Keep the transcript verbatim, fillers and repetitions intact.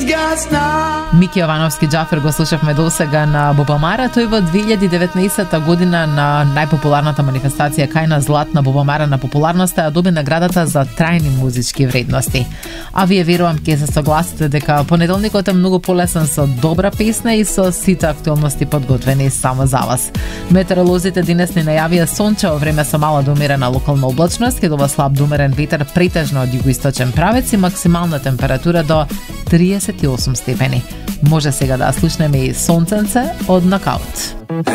Мики Јовановски Џафер го слушавме досега на Бубамара. Тој во две илјади и деветнаесетта година на најпопуларната манифестација кај на Златна Бубамара на популарноста ја доби наградата за трајни музички вредности. А вие верувам ќе се согласите дека понеделникот е многу полесен со добра песна и со сите актуелности подготвени само за вас. Метеоролозите денес ни најавија сончево време со мала до умерена локална облачност, ќе дува слаб до умерен ветер претежно од југоисточен правец и максимална температура до триесет и осум степени. Може сега да слушнеме и сонценце од Нокаут.